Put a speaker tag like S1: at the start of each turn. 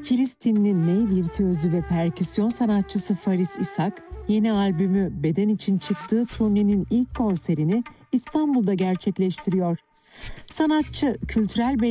S1: Filistinli ney virtüözü ve perküsyon sanatçısı Faris İshak, yeni albümü Beden için çıktığı turnenin ilk konserini İstanbul'da gerçekleştiriyor. Sanatçı, kültürel